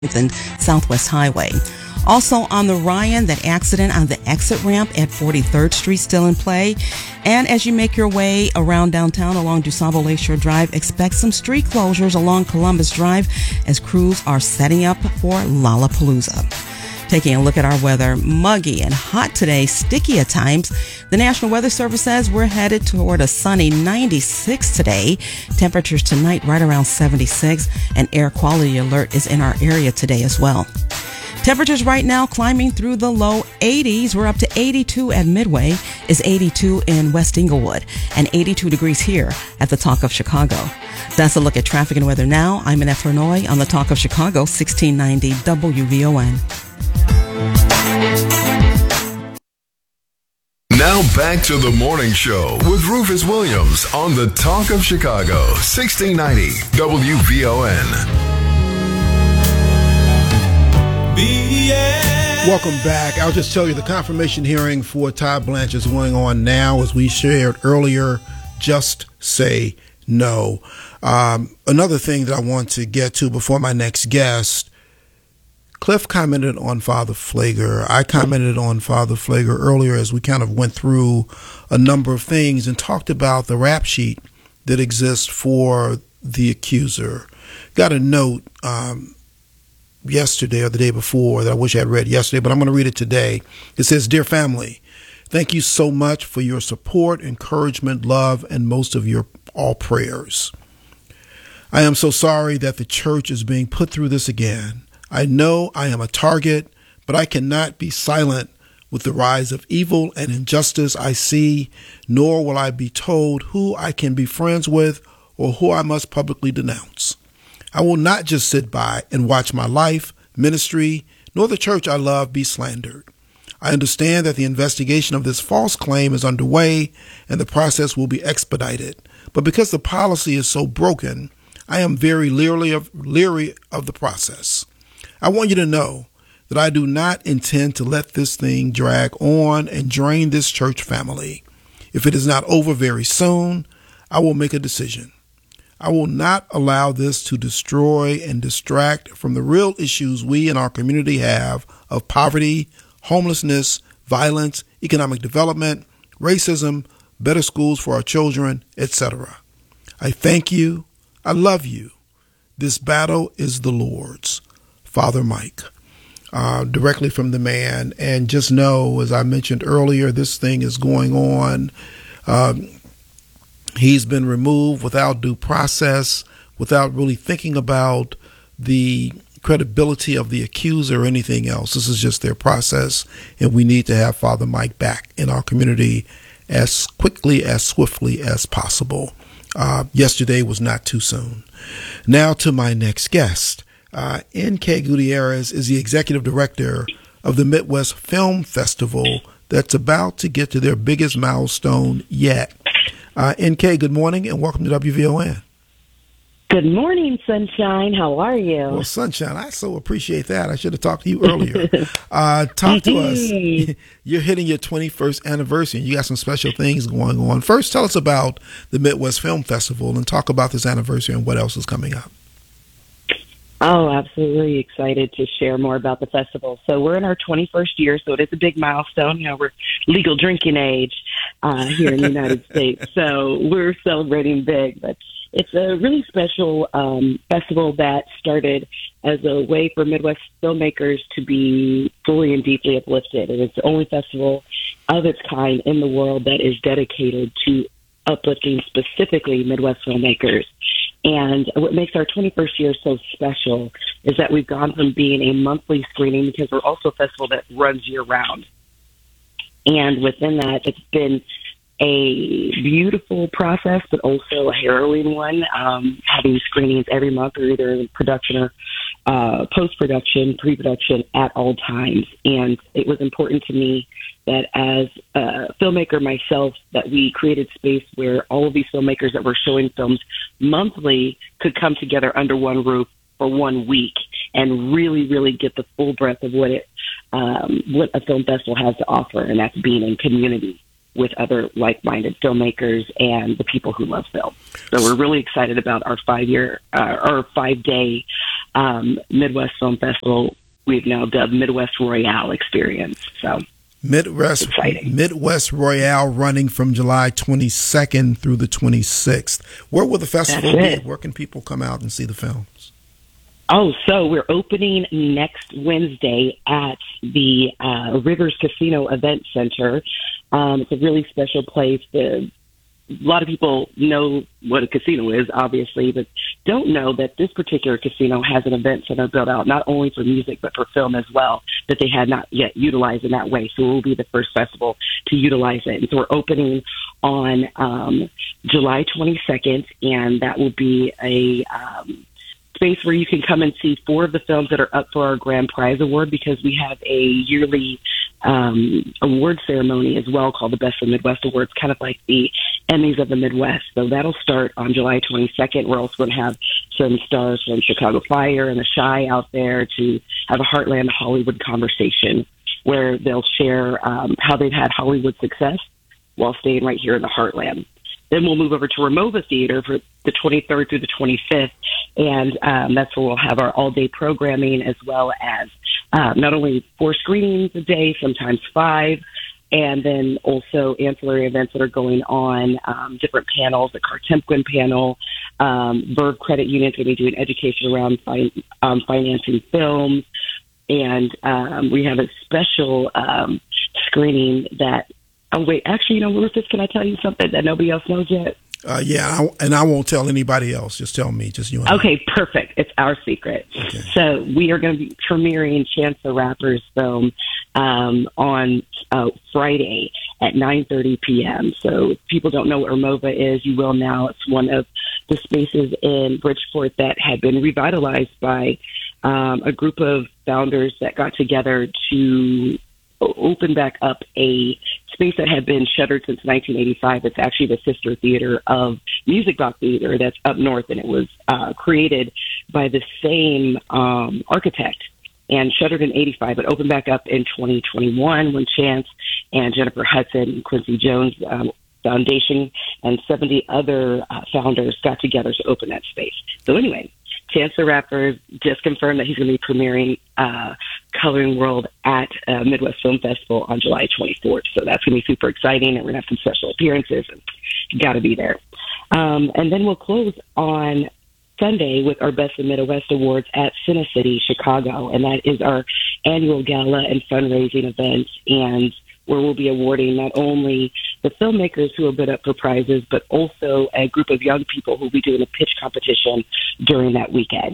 and Southwest Highway. Also on the Ryan, that accident on the exit ramp at 43rd Street still in play. And as you make your way around downtown along DuSable Lakeshore Drive, expect some street closures along Columbus Drive as crews are setting up for Lollapalooza. Taking a look at our weather, muggy and hot today, sticky at times. The National Weather Service says we're headed toward a sunny 96 today. Temperatures tonight right around 76. An air quality alert is in our area today as well. Temperatures right now climbing through the low 80s. We're up to 82 at Midway, is 82 in West Inglewood, and 82 degrees here at the Talk of Chicago. That's a look at traffic and weather now. I'm Annette Vernoy on the Talk of Chicago, 1690 WVON. Now back to the morning show with Rufus Williams on the Talk of Chicago, 1690 WVON. Welcome back. I'll just tell you the confirmation hearing for Todd Blanche is going on now. As we shared earlier, just say no. Another thing that I want to get to before my next guest, Cliff commented on Father Pfleger. I commented on Father Pfleger earlier as we kind of went through a number of things and talked about the rap sheet that exists for the accuser. Got a note yesterday or the day before that I wish I had read yesterday, but I'm going to read it today. It says, "Dear family, thank you so much for your support, encouragement, love, and most of your all prayers. I am so sorry that the church is being put through this again. I know I am a target, but I cannot be silent with the rise of evil and injustice I see, nor will I be told who I can be friends with or who I must publicly denounce. I will not just sit by and watch my life, ministry, nor the church I love be slandered. I understand that the investigation of this false claim is underway and the process will be expedited. But because the policy is so broken, I am very leery of the process. I want you to know that I do not intend to let this thing drag on and drain this church family. If it is not over very soon, I will make a decision. I will not allow this to destroy and distract from the real issues we in our community have of poverty, homelessness, violence, economic development, racism, better schools for our children, etc. I thank you. I love you. This battle is the Lord's. Father Mike." Directly from the man. And just know, as I mentioned earlier, this thing is going on. He's been removed without due process, without really thinking about the credibility of the accuser or anything else. This is just their process, and we need to have Father Mike back in our community as quickly, as swiftly as possible. Yesterday was not too soon. Now to my next guest. N.K. Gutierrez is the executive director of the Midwest Film Festival that's about to get to their biggest milestone yet. N.K., good morning and welcome to WVON. Good morning, Sunshine. How are you? Well, Sunshine, I so appreciate that. I should have talked to you earlier. Talk to us. You're hitting your 21st anniversary and you got some special things going on. First, tell us about the Midwest Film Festival and talk about this anniversary and what else is coming up. Oh, absolutely excited to share more about the festival. So we're in our 21st year, so it is a big milestone. You know, we're legal drinking age here in the United States, so we're celebrating big. But it's a really special festival that started as a way for Midwest filmmakers to be fully and deeply uplifted. And it's the only festival of its kind in the world that is dedicated to uplifting specifically Midwest filmmakers. And what makes our 21st year so special is that we've gone from being a monthly screening, because we're also a festival that runs year-round. And within that, it's been a beautiful process, but also a harrowing one, having screenings every month, or either in production or post-production, pre-production at all times. And it was important to me that as a filmmaker myself, that we created space where all of these filmmakers that were showing films monthly could come together under one roof for 1 week and really, really get the full breadth of what a film festival has to offer, and that's being in community with other like-minded filmmakers and the people who love film. So we're really excited about our 5-day Midwest Film Festival we've now dubbed Midwest Royale Experience. So Midwest Royale, running from July 22nd through the 26th. Where will the festival be? Where can people come out and see the films? Oh, so we're opening next Wednesday at the Rivers Casino Event Center. It's a really special place. A lot of people know what a casino is, obviously, but don't know that this particular casino has an event center built out not only for music but for film as well, that they had not yet utilized in that way. So it will be the first festival to utilize it. And so we're opening on July 22nd, and that will be a space where you can come and see 4 of the films that are up for our grand prize award, because we have a yearly award ceremony as well called the Best of Midwest Awards, kind of like the Emmys of the Midwest. So that'll start on July 22nd. We're also going to have some stars from Chicago Fire and The Chi out there to have a Heartland Hollywood conversation where they'll share how they've had Hollywood success while staying right here in the Heartland. Then we'll move over to Ramova Theater for the 23rd through the 25th, and that's where we'll have our all-day programming, as well as not only 4 screenings a day, sometimes 5, and then also ancillary events that are going on, different panels, the Cartemquin panel, Verve Credit Union's going to be doing education around financing films, and we have a special screening that, oh, wait, actually, Rufus, can I tell you something that nobody else knows yet? Yeah, and I won't tell anybody else. Just tell me, just you and Okay, perfect. It's our secret. Okay. So we are going to be premiering Chance the Rapper's film on Friday at 9:30 p.m. So if people don't know what Ramova is, you will now. It's one of the spaces in Bridgeport that had been revitalized by a group of founders that got together to open back up a space that had been shuttered since 1985. It's actually the sister theater of Music Box Theater that's up north, and it was created by the same architect and shuttered in 85, but opened back up in 2021 when Chance and Jennifer Hudson and Quincy Jones Foundation and 70 other founders got together to open that space. So anyway, Chance the Rapper just confirmed that he's going to be premiering Coloring World at Midwest Film Festival on July 24th. So that's going to be super exciting, and we're going to have some special appearances, and you got to be there. And then we'll close on Sunday with our Best of Midwest Awards at Cinecity Chicago, and that is our annual gala and fundraising event, and where we'll be awarding not only the filmmakers who have been up for prizes, but also a group of young people who will be doing a pitch competition during that weekend.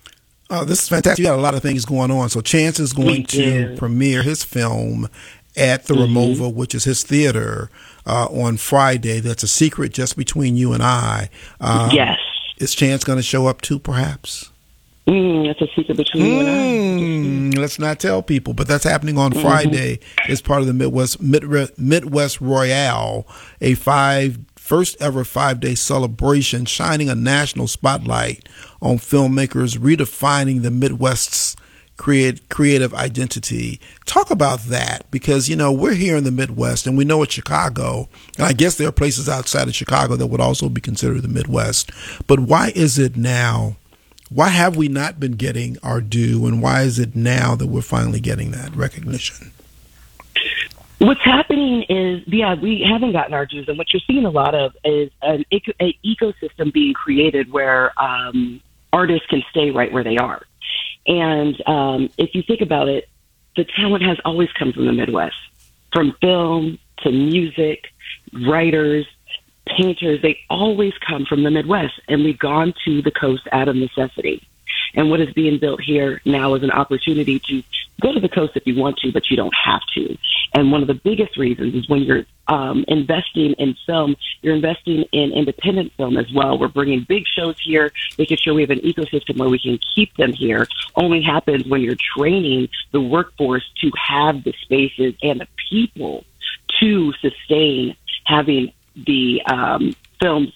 Oh, this is fantastic. You got a lot of things going on. So Chance is going to premiere his film at the Ramova, which is his theater, on Friday. That's a secret just between you and I. Yes. Is Chance going to show up too, perhaps? That's a secret between you and I. Let's not tell people, but that's happening on Friday. It's part of the Midwest Royale, a first ever 5-day celebration shining a national spotlight on filmmakers redefining the Midwest's creative identity. Talk about that, because we're here in the Midwest, and we know it's Chicago, and I guess there are places outside of Chicago that would also be considered the Midwest. But why is it now? Why have we not been getting our due, and why is it now that we're finally getting that recognition? What's happening is, we haven't gotten our dues, and what you're seeing a lot of is an ecosystem being created where artists can stay right where they are. And if you think about it, the talent has always come from the Midwest, from film to music, writers, painters. They always come from the Midwest, and we've gone to the coast out of necessity. And what is being built here now is an opportunity to go to the coast if you want to, but you don't have to. And one of the biggest reasons is when you're investing in film, you're investing in independent film as well. We're bringing big shows here, making sure we have an ecosystem where we can keep them here. Only happens when you're training the workforce to have the spaces and the people to sustain having the films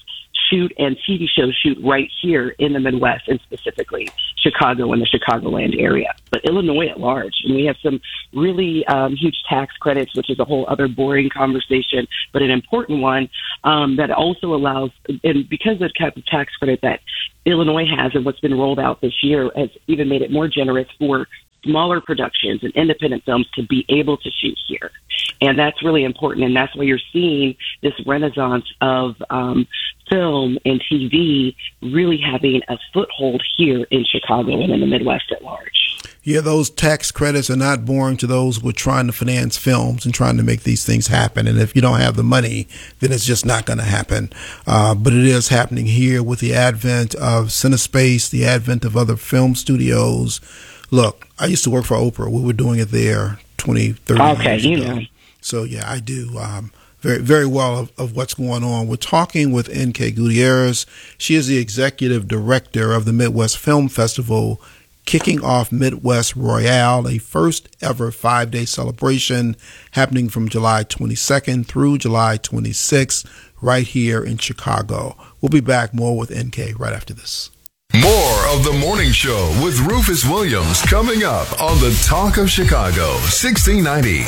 shoot and TV shows shoot right here in the Midwest, and specifically Chicago and the Chicagoland area, but Illinois at large. And we have some really huge tax credits, which is a whole other boring conversation, but an important one that also allows, and because of the type of tax credit that Illinois has and what's been rolled out this year has even made it more generous for smaller productions and independent films to be able to shoot here. And that's really important. And that's why you're seeing this renaissance of film and TV really having a foothold here in Chicago and in the Midwest at large. Yeah, those tax credits are not boring to those who are trying to finance films and trying to make these things happen. And if you don't have the money, then it's just not going to happen. But it is happening here with the advent of CineSpace, the advent of other film studios. Look, I used to work for Oprah. We were doing it there 20, 30 years ago. Know. So, yeah, I do very, very well of what's going on. We're talking with N.K. Gutierrez. She is the executive director of the Midwest Film Festival, kicking off Midwest Royale, a first ever 5-day celebration happening from July 22nd through July 26th right here in Chicago. We'll be back more with N.K. right after this. More of the morning show with Rufus Williams coming up on the Talk of Chicago, 1690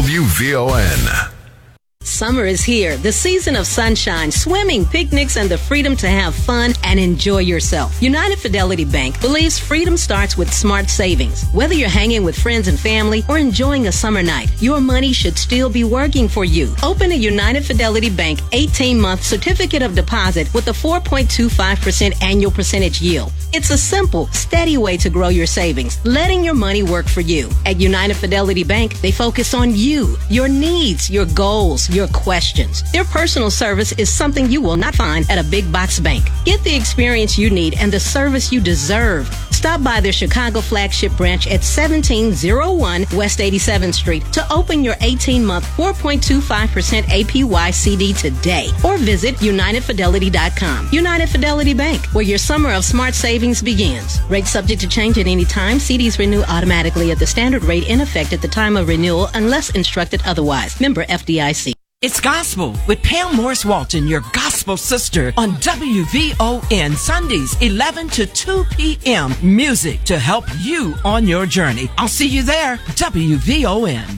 WVON. Summer is here, the season of sunshine, swimming, picnics, and the freedom to have fun and enjoy yourself. United Fidelity Bank believes freedom starts with smart savings. Whether you're hanging with friends and family or enjoying a summer night, your money should still be working for you. Open a United Fidelity Bank 18-month certificate of deposit with a 4.25% annual percentage yield. It's a simple, steady way to grow your savings, letting your money work for you. At United Fidelity Bank, they focus on you, your needs, your goals, your questions. Their personal service is something you will not find at a big box bank. Get the experience you need and the service you deserve. Stop by their Chicago flagship branch at 1701 West 87th Street to open your 18-month 4.25% APY CD today, or visit UnitedFidelity.com. United Fidelity Bank, where your summer of smart savings begins. Rates subject to change at any time. CDs renew automatically at the standard rate in effect at the time of renewal unless instructed otherwise. Member FDIC. It's Gospel with Pam Morris Walton, your gospel sister, on WVON Sundays, 11 to 2 p.m. Music to help you on your journey. I'll see you there, WVON.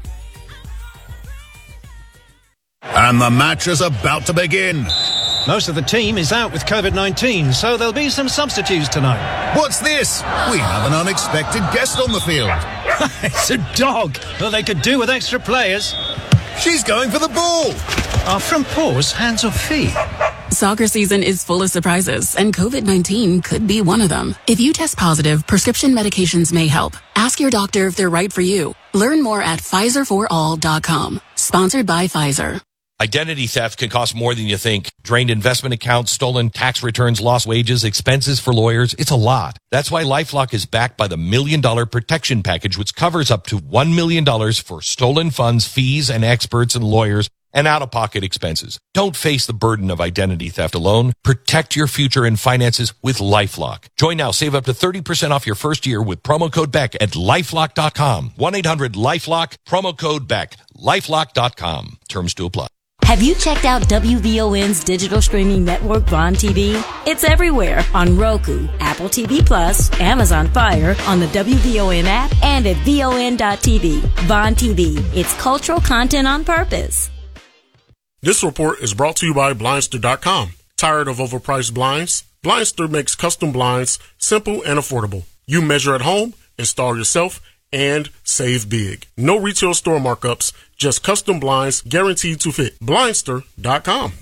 And the match is about to begin. Most of the team is out with COVID-19, so there'll be some substitutes tonight. What's this? We have an unexpected guest on the field. It's a dog. Well, they could do with extra players. She's going for the ball. Are front paws hands or feet? Soccer season is full of surprises, and COVID-19 could be one of them. If you test positive, prescription medications may help. Ask your doctor if they're right for you. Learn more at PfizerForAll.com. Sponsored by Pfizer. Identity theft can cost more than you think. Drained investment accounts, stolen tax returns, lost wages, expenses for lawyers. It's a lot. That's why LifeLock is backed by the $1 Million Protection Package, which covers up to $1 million for stolen funds, fees, and experts and lawyers, and out-of-pocket expenses. Don't face the burden of identity theft alone. Protect your future and finances with LifeLock. Join now. Save up to 30% off your first year with promo code BECK at LifeLock.com. 1-800-LifeLock, promo code BECK, LifeLock.com. Terms to apply. Have you checked out WVON's digital streaming network, Vaughn TV? It's everywhere on Roku, Apple TV Plus, Amazon Fire, on the WVON app, and at VON.TV. Vaughn TV. It's cultural content on purpose. This report is brought to you by Blindster.com. Tired of overpriced blinds? Blindster makes custom blinds simple and affordable. You measure at home, install yourself, and save big. No retail store markups, just custom blinds guaranteed to fit. Blindster.com.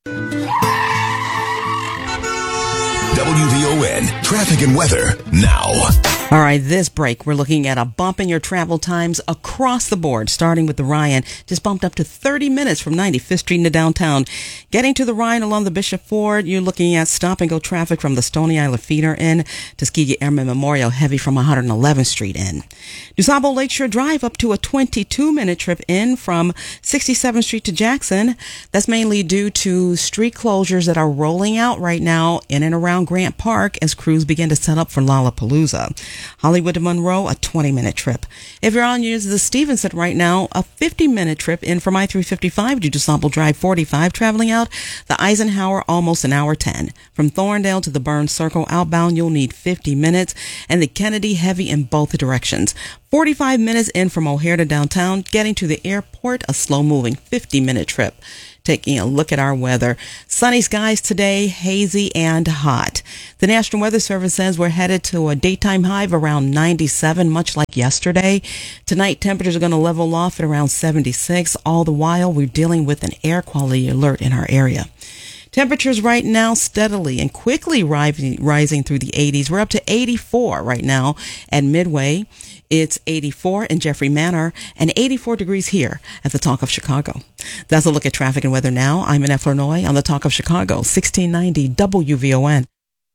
WVON traffic and weather now. All right, this break, we're looking at a bump in your travel times across the board, starting with the Ryan. Just bumped up to 30 minutes from 95th Street into downtown. Getting to the Ryan along the Bishop Ford, you're looking at stop-and-go traffic from the Stony Island Feeder in Tuskegee Airmen Memorial, heavy from 111th Street in. DuSable Lakeshore Drive up to a 22-minute trip in from 67th Street to Jackson. That's mainly due to street closures that are rolling out right now in and around Grant Park as crews begin to set up for Lollapalooza. Hollywood to Monroe, a 20-minute trip. If you're on the Stevenson right now, a 50-minute trip in from I-355 to DuSable Drive 45, traveling out the Eisenhower, almost an hour 10. From Thorndale to the Burns Circle outbound, you'll need 50 minutes, and the Kennedy heavy in both directions. 45 minutes in from O'Hare to downtown, getting to the airport, a slow-moving 50-minute trip. Taking a look at our weather. Sunny skies today, hazy and hot. The National Weather Service says we're headed to a daytime high of around 97, much like yesterday. Tonight, temperatures are going to level off at around 76. All the while, we're dealing with an air quality alert in our area. Temperatures right now steadily and quickly rising through the 80s. We're up to 84 right now at Midway. It's 84 in Jeffrey Manor and 84 degrees here at the Talk of Chicago. That's a look at traffic and weather now. I'm Annette Flournoy on the Talk of Chicago, 1690 WVON.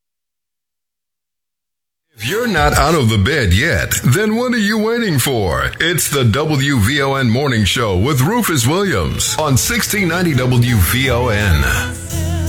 If you're not out of the bed yet, then what are you waiting for? It's the WVON Morning Show with Rufus Williams on 1690 WVON.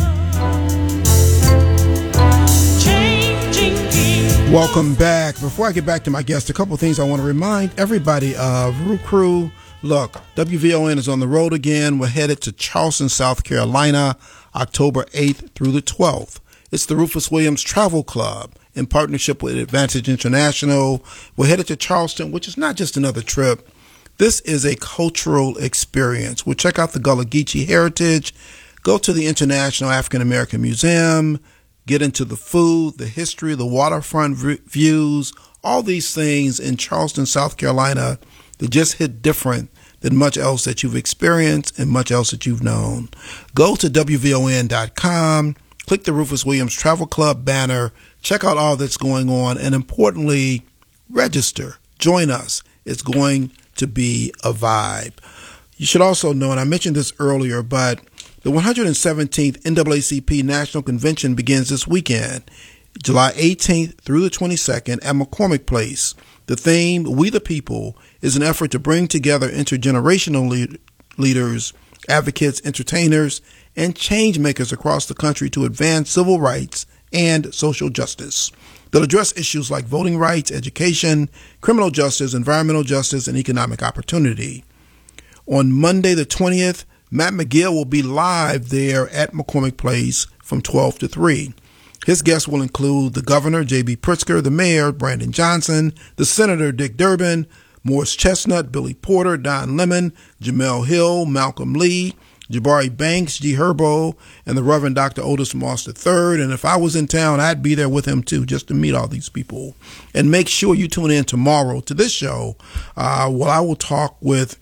Welcome back. Before I get back to my guest, a couple of things I want to remind everybody of. Root Crew, look, WVON is on the road again. We're headed to Charleston, South Carolina, October 8th through the 12th. It's the Rufus Williams Travel Club in partnership with Advantage International. We're headed to Charleston, which is not just another trip. This is a cultural experience. We'll check out the Gullah Geechee heritage, go to the International African American Museum, get into the food, the history, the waterfront views, all these things in Charleston, South Carolina that just hit different than much else that you've experienced and much else that you've known. Go to WVON.com, click the Rufus Williams Travel Club banner, check out all that's going on, and importantly, register. Join us. It's going to be a vibe. You should also know, and I mentioned this earlier, but the 117th NAACP National Convention begins this weekend, July 18th through the 22nd at McCormick Place. The theme, We the People, is an effort to bring together intergenerational leaders, advocates, entertainers, and change makers across the country to advance civil rights and social justice. They'll address issues like voting rights, education, criminal justice, environmental justice, and economic opportunity. On Monday the 20th, Matt McGill will be live there at McCormick Place from 12 to 3. His guests will include the Governor, J.B. Pritzker, the Mayor, Brandon Johnson, the Senator, Dick Durbin, Morris Chestnut, Billy Porter, Don Lemon, Jamel Hill, Malcolm Lee, Jabari Banks, G. Herbo, and the Reverend Dr. Otis Moss III. And if I was in town, I'd be there with him too, just to meet all these people. And make sure you tune in tomorrow to this show. I will talk with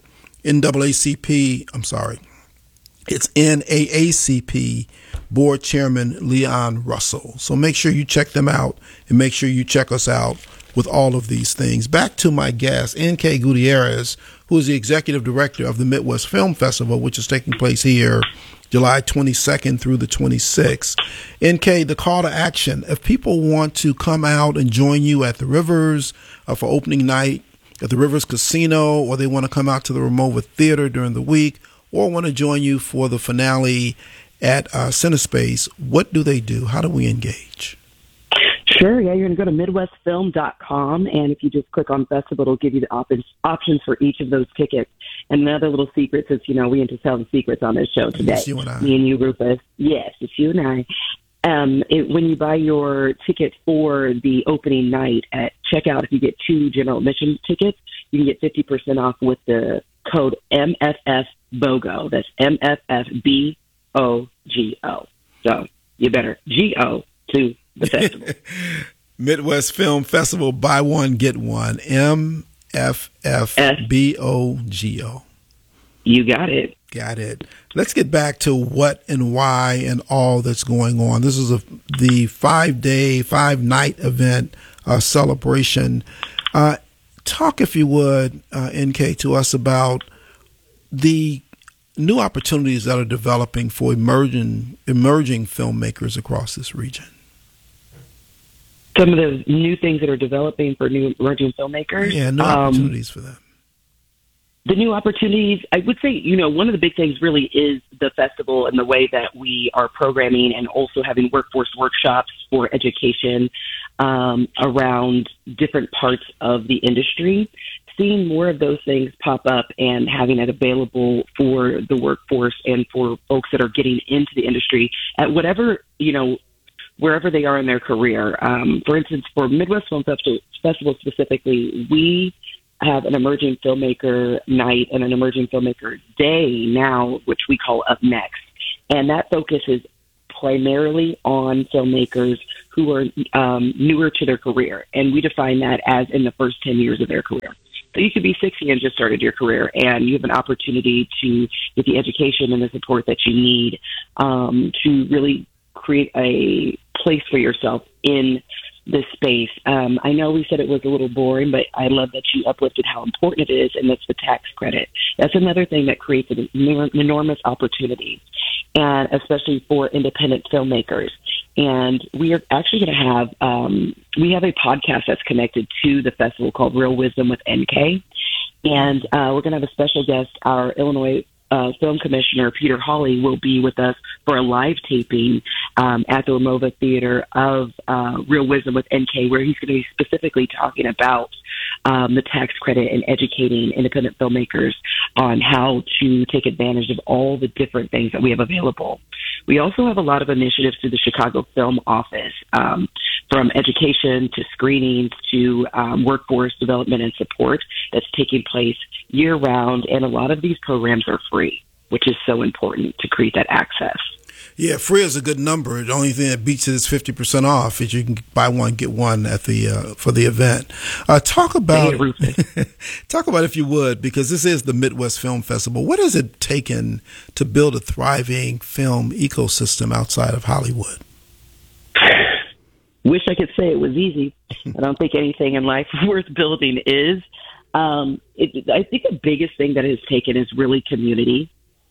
It's NAACP Board Chairman Leon Russell. So make sure you check them out and make sure you check us out with all of these things. Back to my guest, N.K. Gutierrez, who is the Executive Director of the Midwest Film Festival, which is taking place here July 22nd through the 26th. N.K., the call to action, if people want to come out and join you at the Rivers for opening night at the Rivers Casino, or they want to come out to the Ramova Theater during the week, or want to join you for the finale at CineSpace, what do they do? How do we engage? Sure, yeah, you're going to go to MidwestFilm.com, and if you just click on festival, it'll give you the options for each of those tickets. And another little secret, since, we into telling secrets on this show today. It's you and I. Me and you, Rufus. Yes, it's you and I. When you buy your ticket for the opening night at checkout, if you get 2 general admission tickets, you can get 50% off with the code MFFBOGO. That's MFFBOGO. So you better GO to the festival. Midwest Film Festival, buy one, get one. MFFBOGO. You got it. Got it. Let's get back to what and why and all that's going on. This is the 5-day, 5-night event celebration. Talk, if you would, NK, to us about the new opportunities that are developing for emerging filmmakers across this region. Some of the new things that are developing for new emerging filmmakers? Yeah, new opportunities for them. The new opportunities, I would say, one of the big things really is the festival and the way that we are programming and also having workforce workshops for education. around different parts of the industry, seeing more of those things pop up and having it available for the workforce and for folks that are getting into the industry at whatever, wherever they are in their career. For instance, for Midwest Film Festival specifically, we have an emerging filmmaker night and an emerging filmmaker day now, which we call Up Next. And that focuses primarily on filmmakers who are newer to their career. And we define that as in the first 10 years of their career. So you could be 60 and just started your career, and you have an opportunity to get the education and the support that you need to really create a place for yourself in this space. I know we said it was a little boring, but I love that you uplifted how important it is, and that's the tax credit. That's another thing that creates an enormous opportunity, and especially for independent filmmakers. And we are actually going to have, we have a podcast that's connected to the festival called Real Wisdom with NK. And we're going to have a special guest. Our Illinois Film Commissioner, Peter Hawley, will be with us for a live taping at the Ramova Theater of Real Wisdom with NK, where he's going to be specifically talking about the tax credit and educating independent filmmakers on how to take advantage of all the different things that we have available. We also have a lot of initiatives through the Chicago Film Office, from education to screenings to workforce development and support that's taking place year-round, and a lot of these programs are free, which is so important to create that access. Yeah, free is a good number. The only thing that beats it is 50% off. Is you can buy one get one at the for the event. Talk about if you would, because this is the Midwest Film Festival. What has it taken to build a thriving film ecosystem outside of Hollywood? Wish I could say it was easy. I don't think anything in life worth building is. I think the biggest thing that it has taken is really community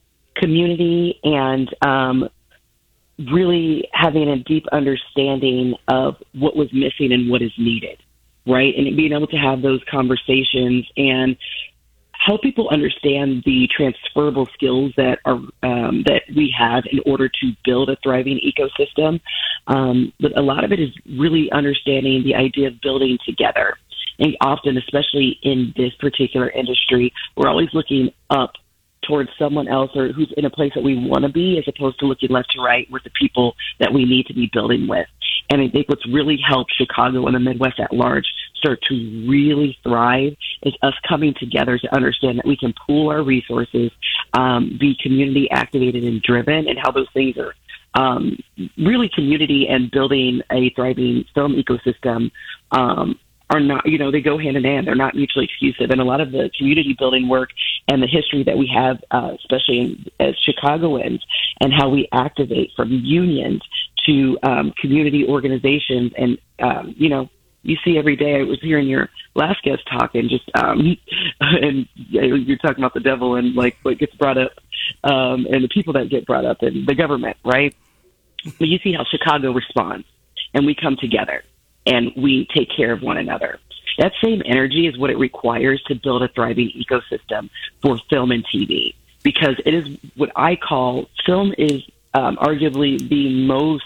and really having a deep understanding of what was missing and what is needed, right? And being able to have those conversations and help people understand the transferable skills that are that we have in order to build a thriving ecosystem. But a lot of it is really understanding the idea of building together. And often, especially in this particular industry, we're always looking up towards someone else or who's in a place that we want to be, as opposed to looking left to right with the people that we need to be building with. And I think what's really helped Chicago and the Midwest at large start to really thrive is us coming together to understand that we can pool our resources, be community activated and driven, and how those things are really community and building a thriving film ecosystem are not, they go hand in hand. They're not mutually exclusive. And a lot of the community building work and the history that we have, especially as Chicagoans, and how we activate from unions to community organizations. And, you see every day, I was hearing your last guest talk and just, and you're talking about the devil and like what gets brought up, and the people that get brought up and the government, right? But you see how Chicago responds, and we come together and we take care of one another. That same energy is what it requires to build a thriving ecosystem for film and TV, because it is what I call film is arguably the most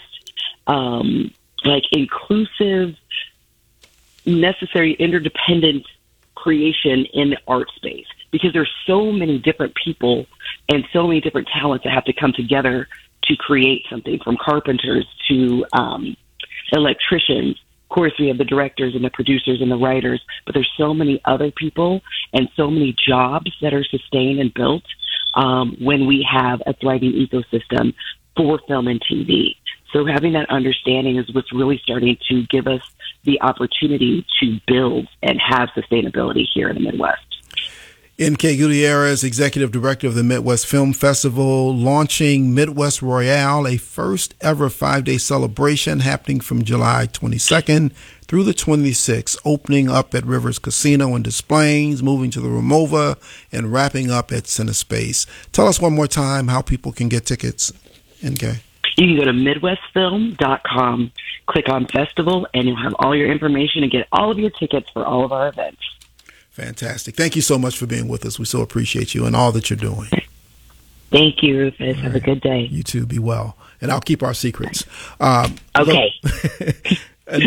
inclusive, necessary, interdependent creation in the art space, because there's so many different people and so many different talents that have to come together to create something, from carpenters to electricians. Of course, we have the directors and the producers and the writers, but there's so many other people and so many jobs that are sustained and built when we have a thriving ecosystem for film and TV. So having that understanding is what's really starting to give us the opportunity to build and have sustainability here in the Midwest. NK Gutierrez, Executive Director of the Midwest Film Festival, launching Midwest Royale, a first ever 5-day celebration happening from July 22nd through the 26th, opening up at Rivers Casino and Des Plaines, moving to the Ramova, and wrapping up at CineSpace. Tell us one more time how people can get tickets, NK. You can go to MidwestFilm.com, click on Festival, and you'll have all your information and get all of your tickets for all of our events. Fantastic. Thank you so much for being with us. We so appreciate you and all that you're doing. Thank you, Rufus. Have a good day. You too. Be well. And I'll keep our secrets. Okay. Annette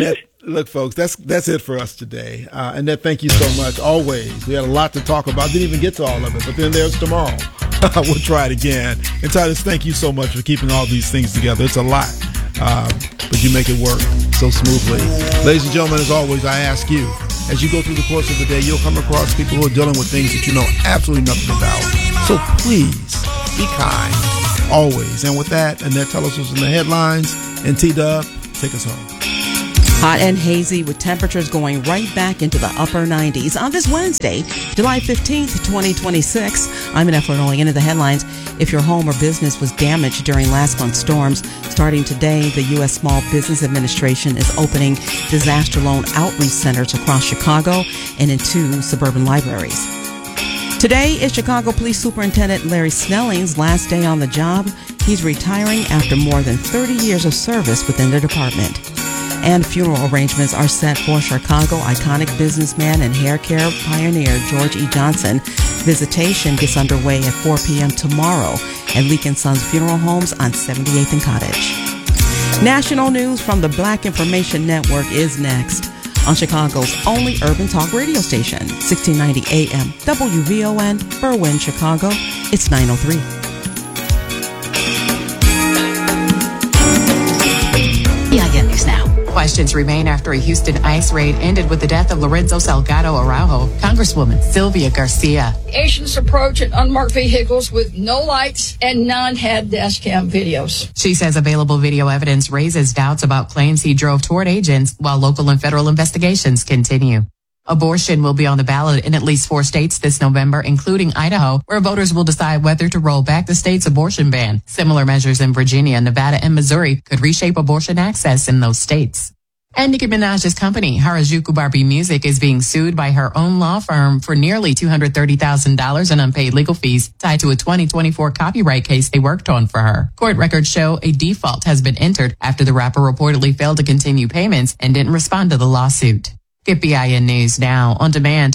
Look, folks, that's it for us today. Annette, thank you so much. Always. We had a lot to talk about. Didn't even get to all of it, but then there's tomorrow. We'll try it again. And Titus, thank you so much for keeping all these things together. It's a lot, but you make it work so smoothly. Ladies and gentlemen, as always, I ask you, as you go through the course of the day, you'll come across people who are dealing with things that you know absolutely nothing about. So please, be kind, always. And with that, Annette, tell us what's in the headlines. And T-Dub, take us home. Hot and hazy with temperatures going right back into the upper 90s on this Wednesday, July 15th, 2026. I'm Annette Flynn. Into the headlines. If your home or business was damaged during last month's storms, starting today, the U.S. Small Business Administration is opening disaster loan outreach centers across Chicago and in 2 suburban libraries. Today is Chicago Police Superintendent Larry Snelling's last day on the job. He's retiring after more than 30 years of service within the department. And funeral arrangements are set for Chicago iconic businessman and hair care pioneer George E. Johnson. Visitation gets underway at 4 p.m. tomorrow at Leak & Sons Funeral Homes on 78th and Cottage. National news from the Black Information Network is next on Chicago's only urban talk radio station, 1690 AM, WVON, Berwyn, Chicago. It's 9:03. News now. Questions remain after a Houston ICE raid ended with the death of Lorenzo Salgado Araujo. Congresswoman Sylvia Garcia. Agents approach in unmarked vehicles with no lights and none had dash cam videos. She says available video evidence raises doubts about claims he drove toward agents while local and federal investigations continue. Abortion will be on the ballot in at least 4 states this November, including Idaho, where voters will decide whether to roll back the state's abortion ban. Similar measures in Virginia, Nevada, and Missouri could reshape abortion access in those states. And Nicki Minaj's company, Harajuku Barbie Music, is being sued by her own law firm for nearly $230,000 in unpaid legal fees tied to a 2024 copyright case they worked on for her. Court records show a default has been entered after the rapper reportedly failed to continue payments and didn't respond to the lawsuit. Get BIN News now on demand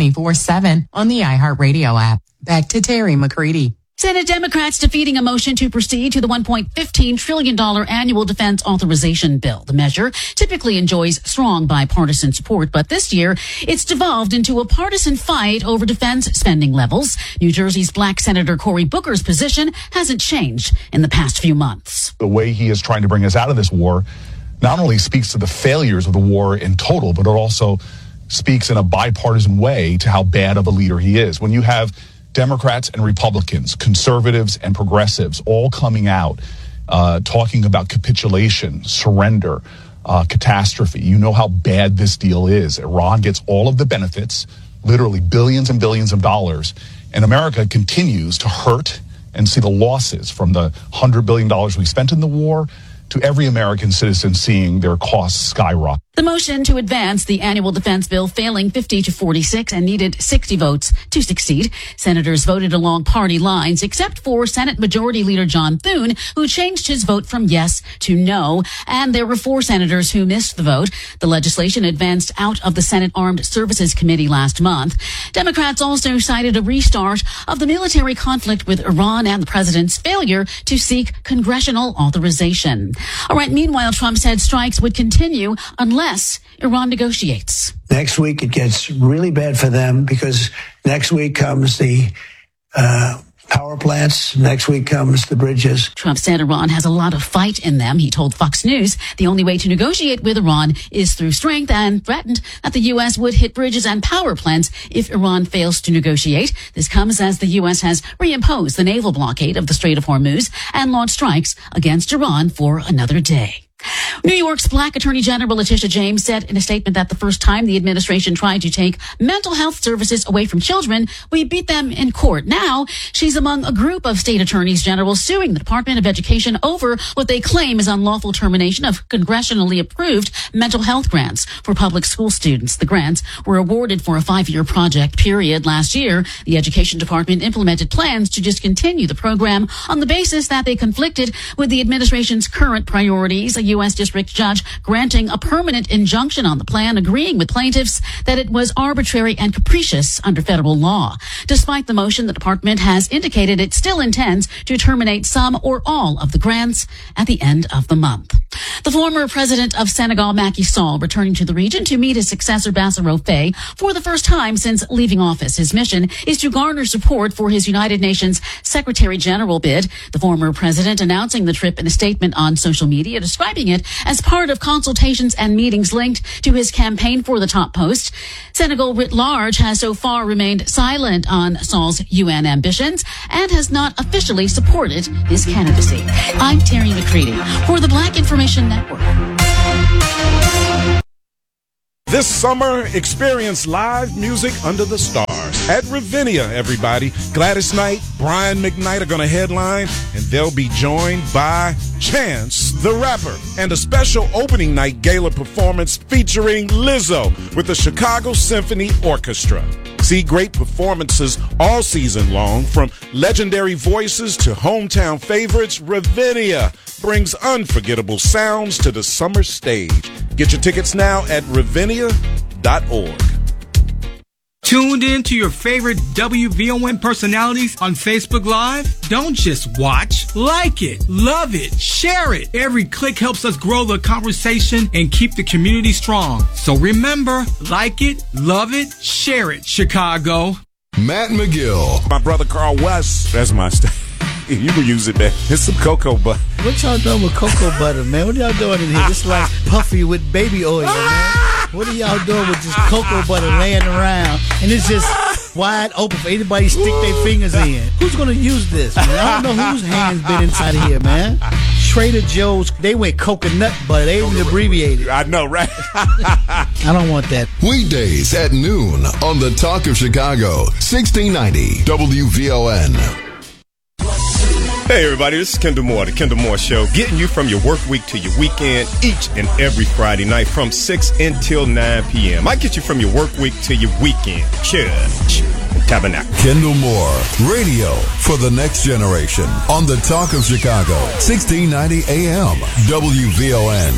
24/7 on the iHeartRadio app. Back to Terry McCready. Senate Democrats defeating a motion to proceed to the $1.15 trillion annual defense authorization bill. The measure typically enjoys strong bipartisan support, but this year it's devolved into a partisan fight over defense spending levels. New Jersey's Black Senator Cory Booker's position hasn't changed in the past few months. The way he is trying to bring us out of this war not only speaks to the failures of the war in total, but it also speaks in a bipartisan way to how bad of a leader he is. When you have Democrats and Republicans, conservatives and progressives all coming out talking about capitulation, surrender, catastrophe, you know how bad this deal is. Iran gets all of the benefits, literally billions and billions of dollars, and America continues to hurt and see the losses from the $100 billion we spent in the war to every American citizen seeing their costs skyrocket. The motion to advance the annual defense bill failing 50 to 46 and needed 60 votes to succeed. Senators voted along party lines, except for Senate Majority Leader John Thune, who changed his vote from yes to no. And there were 4 senators who missed the vote. The legislation advanced out of the Senate Armed Services Committee last month. Democrats also cited a restart of the military conflict with Iran and the president's failure to seek congressional authorization. All right. Meanwhile, Trump said strikes would continue unless Iran negotiates. Next week, it gets really bad for them because next week comes the power plants. Next week comes the bridges. Trump said Iran has a lot of fight in them. He told Fox News the only way to negotiate with Iran is through strength and threatened that the U.S. would hit bridges and power plants if Iran fails to negotiate. This comes as the U.S. has reimposed the naval blockade of the Strait of Hormuz and launched strikes against Iran for another day. New York's Black Attorney General Letitia James said in a statement that the first time the administration tried to take mental health services away from children, we beat them in court. Now, she's among a group of state attorneys general suing the Department of Education over what they claim is unlawful termination of congressionally approved mental health grants for public school students. The grants were awarded for a 5-year project period. Last year, the Education Department implemented plans to discontinue the program on the basis that they conflicted with the administration's current priorities. A U.S. District Judge granting a permanent injunction on the plan, agreeing with plaintiffs that it was arbitrary and capricious under federal law. Despite the motion, the department has indicated it still intends to terminate some or all of the grants at the end of the month. The former president of Senegal, Macky Sall, returning to the region to meet his successor, Bassirou Faye, for the first time since leaving office. His mission is to garner support for his United Nations Secretary General bid. The former president announcing the trip in a statement on social media, describing it as part of consultations and meetings linked to his campaign for the top post. Senegal writ large has so far remained silent on Sall's UN ambitions and has not officially supported his candidacy. I'm Terry McCready for the Black Information Network. This summer, experience live music under the stars at Ravinia, everybody. Gladys Knight, Brian McKnight are going to headline, and they'll be joined by Chance the Rapper and a special opening night gala performance featuring Lizzo with the Chicago Symphony Orchestra. See great performances all season long, from legendary voices to hometown favorites. Ravinia brings unforgettable sounds to the summer stage. Get your tickets now at ravinia.org. Tuned in to your favorite WVON personalities on Facebook Live? Don't just watch, like it, love it, share it. Every click helps us grow the conversation and keep the community strong. So remember, like it, love it, share it, Chicago. Matt McGill. My brother Carl West, that's my you can use it, man. It's some cocoa butter. What y'all doing with cocoa butter, man? What y'all doing in here? It's like puffy with baby oil, man. What are y'all doing with just cocoa butter laying around? And it's just wide open for anybody to stick their fingers in. Who's going to use this, man? I don't know whose hands been inside of here, man. Trader Joe's, they went coconut butter. They even abbreviated. I know, right? I don't want that. Weekdays at noon on the Talk of Chicago, 1690 WVON. Hey everybody, this is Kendall Moore, The Kendall Moore Show, getting you from your work week to your weekend each and every Friday night from 6 until 9 p.m. I get you from your work week to your weekend. Church and Tabernacle. Kendall Moore, radio for the next generation on the Talk of Chicago, 1690 AM, WVON.